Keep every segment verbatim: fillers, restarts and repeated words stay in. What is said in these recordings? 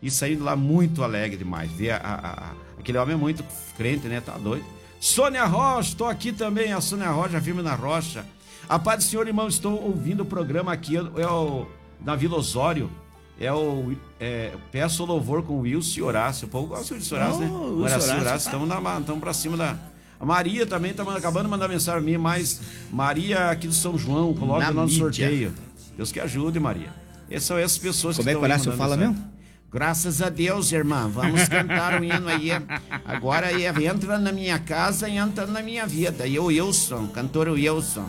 e saindo lá muito alegre demais. Ver a, a, a, aquele homem é muito crente, né? Tá doido. Sônia Rocha, estou aqui também, a Sônia Rocha, firme na rocha. A paz do Senhor, irmão, estou ouvindo o programa aqui, é o, na Vila Osório. É o é, Peço louvor com o Wilson e Horácio. O povo gosta de Horácio, né? Oh, Horácio e Horácio, estamos tá. pra cima da... A Maria também está acabando de mandar mensagem a mim, mas Maria aqui do São João, coloca o nosso sorteio. Deus que ajude, Maria. Essas são essas pessoas Como que é que o Horácio fala mensagem. mesmo? Graças a Deus, irmã. Vamos cantar o hino aí. Agora entra na minha casa e entra na minha vida. E o Wilson, cantor Wilson.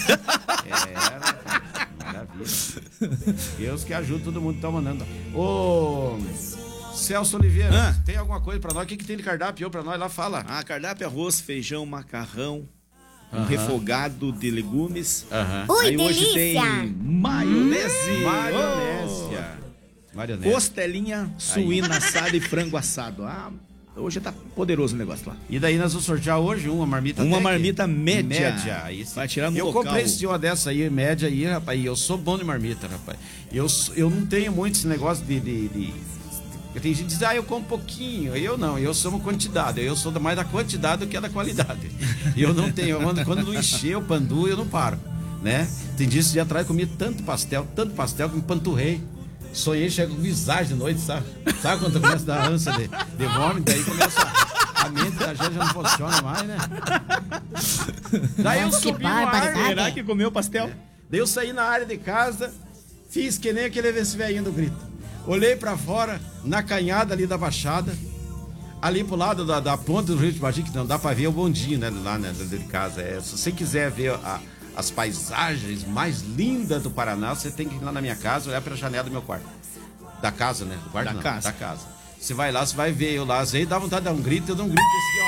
É, maravilha. Deus que ajude, todo mundo tá mandando. Ô, Celso Oliveira, ah. tem alguma coisa pra nós? O que, que tem de cardápio pra nós? Lá fala. Ah, cardápio, arroz, feijão, macarrão, um uh-huh. refogado de legumes. Uh-huh. Ui, aí delícia. Hoje tem maionese. Hum, maionese. Oh. Maionese. Costelinha suína assada e frango assado. Ah, hoje tá poderoso o negócio lá. E daí nós vamos sortear hoje uma marmita Uma marmita média. Média. Aí vai tirar no eu local. comprei esse uma dessa aí, média aí, rapaz. E eu sou bom de marmita, rapaz. Eu, eu não tenho muito esse negócio de... de, de... Tem gente que diz, ah, eu como pouquinho. Eu não, eu sou uma quantidade. Eu sou mais da quantidade do que da qualidade. Eu não tenho. Eu, quando não encher o pandu, eu não paro, né? Tem dias que dia atrás eu comi tanto pastel, tanto pastel que me panturrei. Sonhei, chego com visagem de noite, sabe? Sabe quando começa a dar ânsia de, de vômito? Daí começa a, a mente da gente já não funciona mais, né? Daí eu subi no ar. Será que comeu pastel? É. Daí eu saí na área de casa, fiz que nem aquele velhinho do grito. Olhei pra fora, na canhada ali da Baixada, ali pro lado da, da ponta do Rio de Bagir, que não dá pra ver o bondinho, né? Lá, né, de casa. É, se você quiser ver a... as paisagens mais lindas do Paraná, você tem que ir lá na minha casa, olhar pela janela do meu quarto. Da casa, né? Do quarto da não, casa. Da casa. Você vai lá, você vai ver eu lá, aí dá vontade de dar um grito, eu dou um grito assim,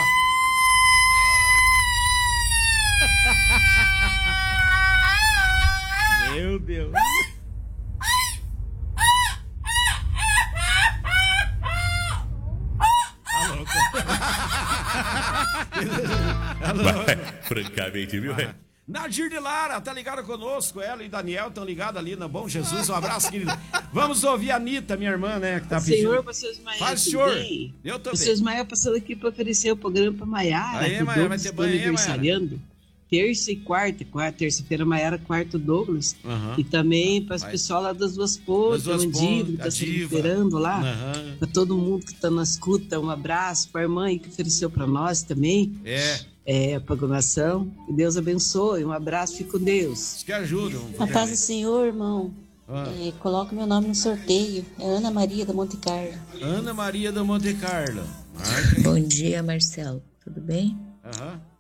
ó. Meu Deus. Vai, francamente, viu? Ah. Nadir de Lara, tá ligada conosco? Ela e Daniel estão ligados ali na Bom Jesus. Um abraço, querido. Vamos ouvir a Anitta, minha irmã, né? Que tá pedindo. Senhor, pastor Ismael. Faz, senhor. Bem? Eu também. Pastor Ismael passando aqui para oferecer o programa para Maiara. Aí, Maiara, vai ter banho, aniversariando. Terça e quarta, quarta terça-feira, Maiara, quarto Douglas. Uhum. E também para as pessoas lá das Duas Pontes, o Andido, que tá se recuperando lá. Uhum. Para todo mundo que tá na escuta, um abraço. Para a irmã aí que ofereceu para nós também. É. É, a programação. Que Deus abençoe. Um abraço, fique com Deus. Que ajudam. A paz do Senhor, irmão. Ah. É, coloca meu nome no sorteio. É Ana Maria da Monte Carlo. Ana Maria da Monte Carlo. Marca. Bom dia, Marcelo. Tudo bem? Aham. Uhum.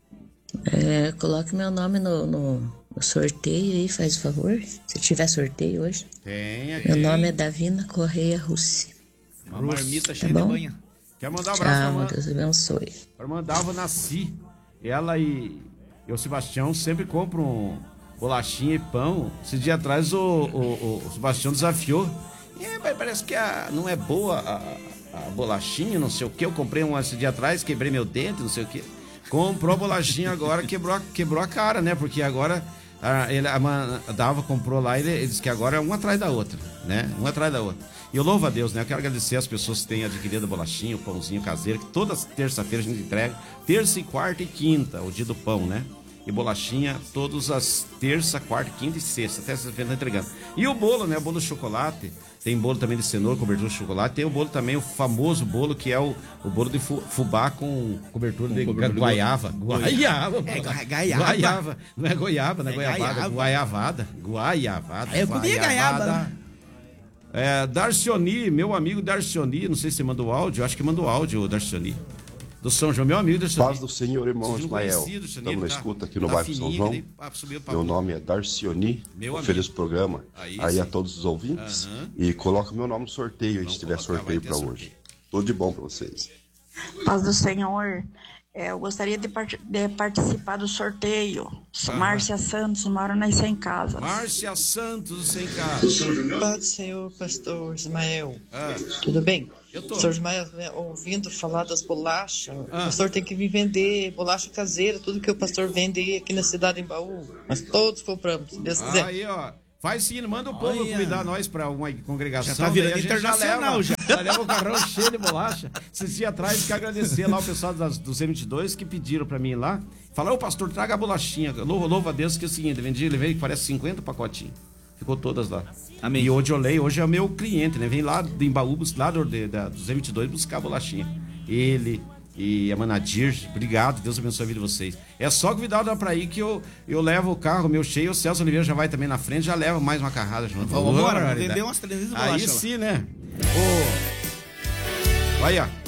É, coloque meu nome no, no, no sorteio aí, faz o favor. Se tiver sorteio hoje. Tem aqui. Meu nome é Davina Correia Russi. Uma marmita cheia tá de banha. Quer mandar um abraço Tchau, pra man... Deus abençoe. Para mandar, eu nasci. Ela e, e o Sebastião sempre compram um bolachinha e pão. Esse dia atrás o, o, o Sebastião desafiou. É, parece que a, não é boa a, a bolachinha, não sei o que. Eu comprei um esse dia atrás, quebrei meu dente, não sei o que. Comprou a bolachinha agora, quebrou, quebrou a cara, né? Porque agora a, ele, a, a Dava comprou lá e ele, ele disse que agora é uma atrás da outra, né? Uma atrás da outra. E eu louvo a Deus, né? Eu quero agradecer as pessoas que têm adquirido a bolachinha, o pãozinho caseiro, que toda terça-feira a gente entrega. Terça, e quarta e quinta, o dia do pão, né? E bolachinha todas as terça, quarta, quinta e sexta. Até sexta-feira tá entregando. E o bolo, né? O bolo de chocolate. Tem bolo também de cenoura, cobertura de chocolate. Tem o bolo também, o famoso bolo, que é o, o bolo de fubá com cobertura com de cobertura guaiava. Guaiava. É, gaiava. Guaiava. Não é goiaba, não é, é goiabada. Gaiava. Guaiavada. Guaiavada. Eu comia gaiaba, né? É, Darcioni, meu amigo Darcioni, não sei se você mandou áudio, acho que mandou áudio, Darcioni. Do São João, meu amigo Darcioni. Paz do Senhor, irmão Ismael. Estamos na escuta aqui no bairro São João. Ele, ah, meu nome é Darcioni. Feliz programa aí, aí a todos os ouvintes. Uhum. E coloca o meu nome no sorteio, aí, se tiver sorteio para hoje. Tudo de bom para vocês. Paz do Senhor. É, eu gostaria de, part- de participar do sorteio. Sou ah. Márcia Santos, moro nas Sem Casas. Márcia Santos, Sem Casas. Paz do Senhor, pastor Ismael. Ah. Tudo bem? Eu tô. Pastor Ismael, ouvindo falar das bolachas, ah. o pastor tem que vir vender bolacha caseira, tudo que o pastor vende aqui na cidade em Baú. Nós todos compramos, se Deus quiser. Aí, ó. Faz sim, manda o povo Olha. convidar nós pra uma congregação. Já tá virando internacional, já. Já leva o carrão cheio de bolacha. Esses dias atrás, quero agradecer lá o pessoal das, dos M vinte e dois que pediram pra mim ir lá. Falaram, ô pastor, traga a bolachinha. Louva, louva a Deus que é o seguinte, vendi, ele veio que parece cinquenta pacotinhos. Ficou todas lá. Amém. E hoje eu leio, hoje é o meu cliente, né? Vem lá de Embaú, lá do, de, da, dos M vinte e dois buscar a bolachinha. Ele e a Manadir, obrigado, Deus abençoe a vida de vocês. É só convidar dá pra ir que eu, eu levo o carro meu cheio, o Celso Oliveira já vai também na frente, já leva mais uma carrada junto. Vamos embora, vender umas três vezes Aí sim, né? Ô, olha,